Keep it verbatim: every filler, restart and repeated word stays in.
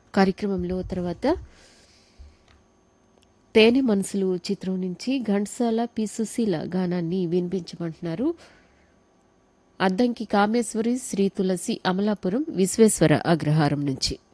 కార్యక్రమంలో తర్వాత తేనె మనసులు చిత్రం నుంచి ఘంటసాల పి సుశీల గానాన్ని వినిపించమంటున్నారు. అద్దంకి కామేశ్వరి, శ్రీ తులసి, అమలాపురం, విశ్వేశ్వర అగ్రహారం నుంచి.